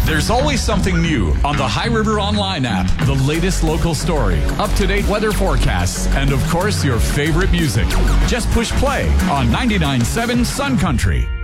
There's always something new on the High River Online app. The latest local story, up-to-date weather forecasts, and of course your favorite music. Just push play on 99.7 Sun Country.